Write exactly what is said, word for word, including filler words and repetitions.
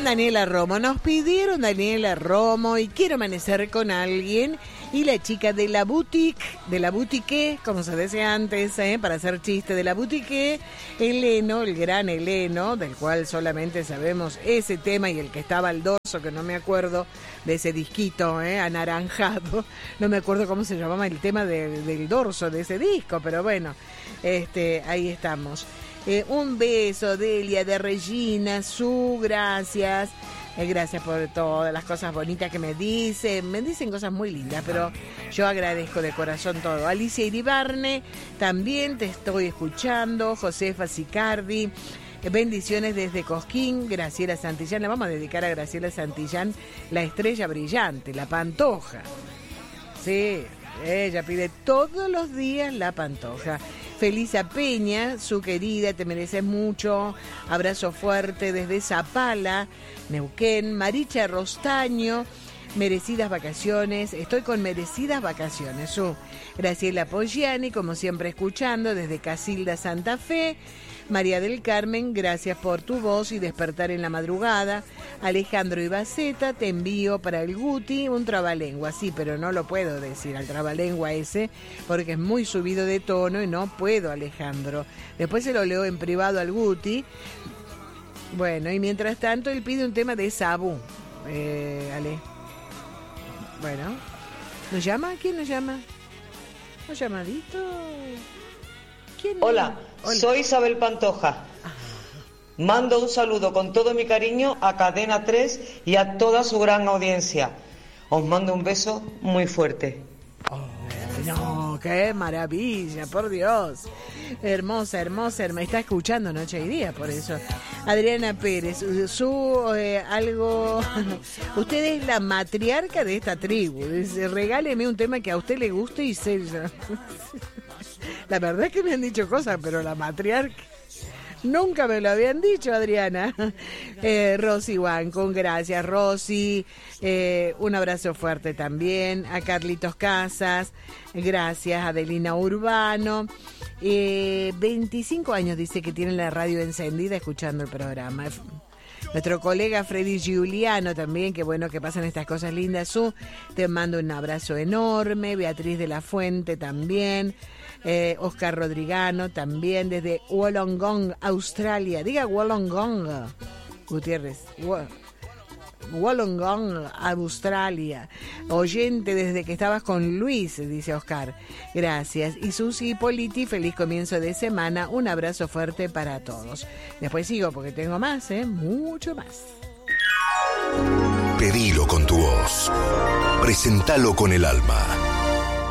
Daniela Romo. Nos pidieron Daniela Romo y quiero amanecer con alguien. Y la chica de la boutique, de la boutique, como se decía antes, ¿eh? para hacer chiste de la boutique, Eleno, el gran Eleno, del cual solamente sabemos ese tema y el que estaba al dorso, que no me acuerdo de ese disquito ¿eh? anaranjado. No me acuerdo cómo se llamaba el tema de, del dorso de ese disco, pero bueno, este, ahí estamos. Eh, un beso, Delia, de Regina, Su, gracias. Eh, gracias por todas las cosas bonitas que me dicen. Me dicen cosas muy lindas, pero yo agradezco de corazón todo. Alicia Iribarne, también te estoy escuchando. Josefa Sicardi, eh, bendiciones desde Cosquín. Graciela Santillán, le vamos a dedicar a Graciela Santillán la estrella brillante, la Pantoja. Sí, ella pide todos los días la Pantoja. Felisa Peña, Su querida, te mereces mucho. Abrazo fuerte desde Zapala, Neuquén. Maricha Rostaño, merecidas vacaciones. Estoy con merecidas vacaciones. Su Graciela Poggiani, como siempre escuchando desde Casilda, Santa Fe. María del Carmen, gracias por tu voz y despertar en la madrugada. Alejandro Ibaceta, te envío para el Guti un trabalengua. Sí, pero no lo puedo decir al trabalengua ese porque es muy subido de tono y no puedo, Alejandro. Después se lo leo en privado al Guti. Bueno, y mientras tanto él pide un tema de Sabu. Eh, Ale. Bueno, ¿nos llama? ¿Quién nos llama? ¿Un llamadito? ¿Quién Hola, Hola, soy Isabel Pantoja. Mando un saludo con todo mi cariño a Cadena tres y a toda su gran audiencia. Os mando un beso muy fuerte. Oh, no, qué maravilla, por Dios. Hermosa, hermosa, me está escuchando noche y día, por eso. Adriana Pérez, su eh, algo. Usted es la matriarca de esta tribu. Dice, regáleme un tema que a usted le guste y se. La verdad es que me han dicho cosas, pero la matriarca nunca me lo habían dicho, Adriana. Eh, Rosy Wancon, gracias, Rosy. Eh, un abrazo fuerte también. A Carlitos Casas, gracias. Adelina Urbano. Eh, veinticinco años dice que tiene la radio encendida escuchando el programa. Nuestro colega Freddy Giuliano también, qué bueno que pasan estas cosas lindas. Su, te mando un abrazo enorme. Beatriz de la Fuente también. Eh, Oscar Rodrigano también desde Wollongong, Australia. Diga Wollongong, Gutiérrez. Wollongong, Australia. Oyente desde que estabas con Luis, dice Oscar. Gracias. Y Susi Hipóliti, feliz comienzo de semana. Un abrazo fuerte para todos. Después sigo porque tengo más, ¿eh? Mucho más. Pedilo con tu voz. Presentalo con el alma.